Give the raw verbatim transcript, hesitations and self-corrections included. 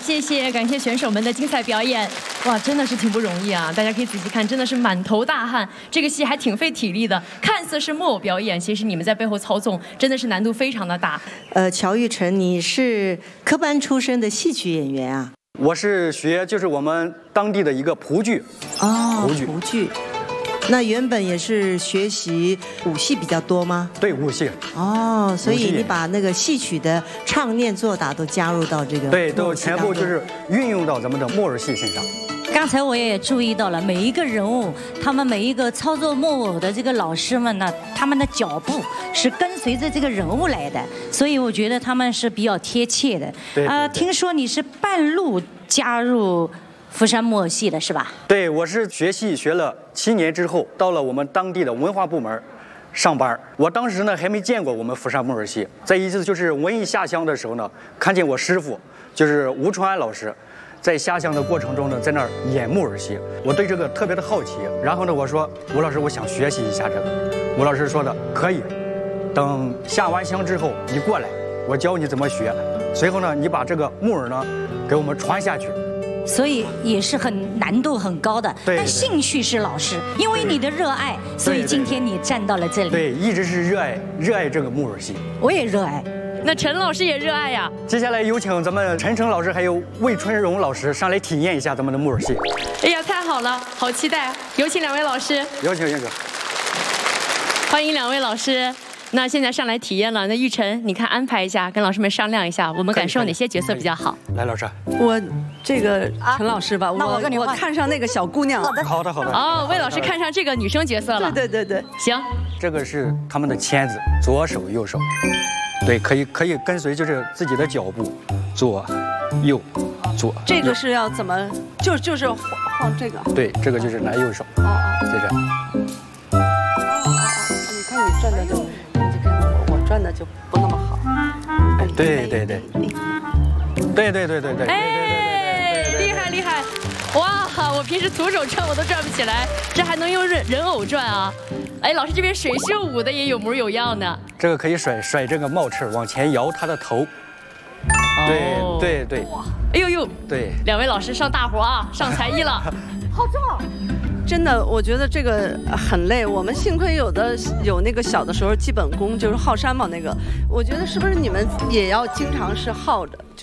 谢谢，感谢选手们的精彩表演。哇，真的是挺不容易啊！大家可以仔细看，真的是满头大汗。这个戏还挺费体力的，看似是木偶表演，其实你们在背后操纵，真的是难度非常的大。 呃，乔玉成，你是科班出身的戏曲演员啊？ 我是学就是我们当地的一个蒲剧。 哦， 蒲剧。 蒲剧。那原本也是学习武戏比较多吗？ 对，武戏。 哦，所以你把那个戏曲的唱念做打都加入到这个对，都全部就是运用到咱们的木偶戏身上。 刚才我也注意到了，每一个人物，他们每一个操作木偶的这个老师们呢，他们的脚步是跟随着这个人物来的，所以我觉得他们是比较贴切的。 对。 啊、呃，听说你是半路加入福山木偶戏的是吧？ 对，我是学戏学了七年之后，到了我们当地的文化部门上班。我当时呢还没见过我们福山木偶戏，在一次就是文艺下乡的时候呢，看见我师傅就是吴春安老师，在下乡的过程中呢，在那儿演木偶戏，我对这个特别的好奇。然后呢，我说吴老师，我想学习一下这个。吴老师说的可以，等下完乡之后你过来，我教你怎么学。随后呢，你把这个木偶呢给我们传下去。 所以也是很难度很高的，但兴趣是老师，因为你的热爱，所以今天你站到了这里。 对，一直是热爱热爱这个木偶戏。 我也热爱， 那陈老师也热爱呀。 接下来有请咱们陈诚老师还有魏春荣老师上来体验一下咱们的木偶戏。 哎呀，太好了，好期待！有请两位老师。 有请有请。 欢迎两位老师。那现在上来体验了，那玉晨，你看安排一下，跟老师们商量一下，我们感受哪些角色比较好？ 来，老师， 我这个陈老师吧， 那我跟你我看上那个小姑娘了。 好的好的。 哦，魏老师看上这个女生角色了。 对对对对， 行。 这个是他们的签子，左手右手，对，可以可以跟随就是自己的脚步，左右左。 这个是要怎么？就就是晃晃这个。 对，这个就是拿右手。 哦哦， 就这样。 哦哦哦，你看你转的就。转的就不那么好， 对对对，对对对对对， 哎，厉害厉害，哇！我平时徒手转我都转不起来，这还能用人人偶转啊？哎，老师这边水袖舞的也有模有样的， 这个可以甩甩这个帽翅往前摇他的头，对对对， 哎呦呦， 对， 两位老师上大活啊，上才艺了， 好重。 真的，我觉得这个很累。我们幸亏有的有那个小的时候基本功，就是耗山嘛那个。我觉得是不是你们也要经常是耗着？